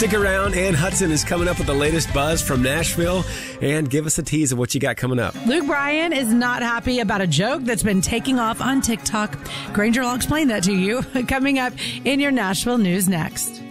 Stick around. Ann Hudson is coming up with the latest buzz from Nashville. And give us a tease of what you got coming up. Luke Bryan is not happy about a joke that's been taking off on TikTok. Granger will explain that to you coming up in your Nashville news next.